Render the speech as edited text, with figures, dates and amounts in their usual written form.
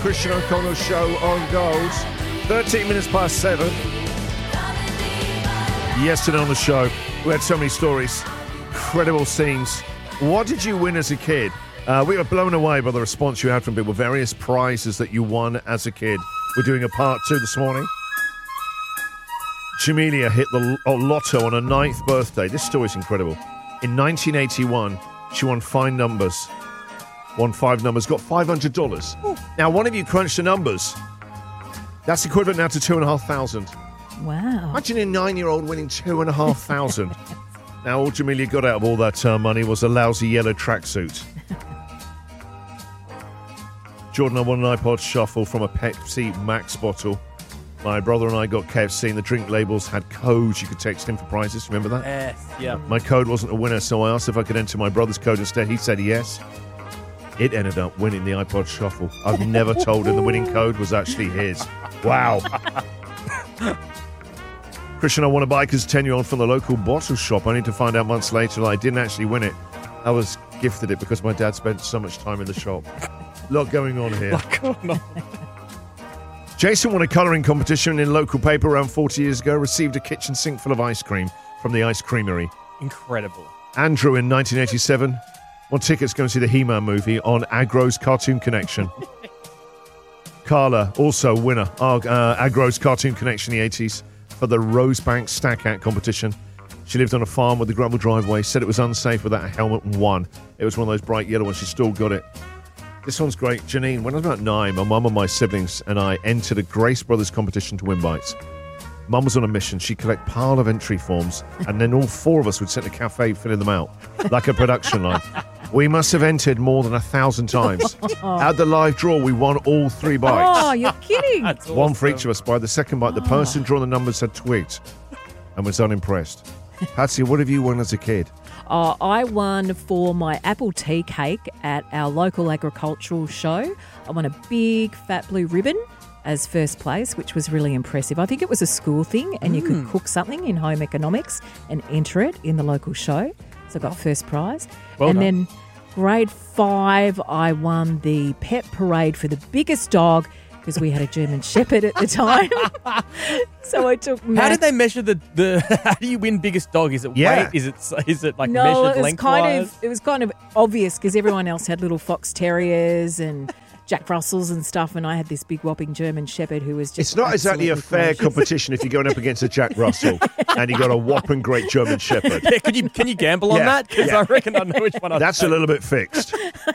Christian O'Connell Show on Gold. 13 minutes past 7. Yesterday on the show, we had so many stories, incredible scenes. What did you win as a kid? We were blown away by the response you had from people, various prizes that you won as a kid. We're doing a part 2 this morning. Jamelia hit the lotto on her 9th birthday. This story's incredible. In 1981, she won 5 numbers. Won 5 numbers, got $500. Ooh. Now, one of you crunched the numbers. That's equivalent now to $2,500. Wow. Imagine a 9-year-old winning $2,500. Now, all Jamelia got out of all that money was a lousy yellow tracksuit. Jordan, I won an iPod Shuffle from a Pepsi Max bottle. My brother and I got KFC, and the drink labels had codes you could text in for prizes. Remember that? Yes, yeah. My code wasn't a winner, so I asked if I could enter my brother's code instead. He said yes. It ended up winning the iPod Shuffle. I've never told him the winning code was actually his. Wow. Christian, I won a Biker's 10-year-old from the local bottle shop, only to find out months later that I didn't actually win it. I was gifted it because my dad spent so much time in the shop. A lot going on here. Jason won a colouring competition in local paper around 40 years ago, received a kitchen sink full of ice cream from the Ice Creamery. Incredible. Andrew in 1987 won tickets going to see the He-Man movie on Agro's Cartoon Connection. Carla, also winner of Agro's Cartoon Connection in the 80s for the Rosebank Stack Out competition. She lived on a farm with a gravel driveway, said it was unsafe without a helmet, and won. It was one of those bright yellow ones. She still got it. This one's great. Janine, when I was about 9, my mum and my siblings and I entered a Grace Brothers competition to win bikes. Mum was on a mission. She'd collect pile of entry forms, and then all 4 of us would sit in a cafe filling them out, like a production line. We must have entered more than 1,000 times. At the live draw, we won all 3 bikes. Oh, you're kidding. That's One awesome. for each of us. By the second bike, the person drawing the numbers had twigged and was unimpressed. Patsy, what have you won as a kid? I won for my apple tea cake at our local agricultural show. I won a big fat blue ribbon as first place, which was really impressive. I think it was a school thing, and you could cook something in home economics and enter it in the local show. So I got first prize. Well done. Then grade 5, I won the pet parade for the biggest dog, because we had a German Shepherd at the time. So I took How did they measure the how do you win biggest dog? Is it weight? Is it like No, measured it was lengthwise? it was kind of obvious because everyone else had little fox terriers and Jack Russells and stuff, and I had this big whopping German Shepherd who was just It's not exactly a absolutely fair ferocious. competition if you're going up against a Jack Russell and you got a whopping great German Shepherd. Yeah, can you gamble on Yeah, that? Because yeah. I reckon I know which one. That's a little bit fixed.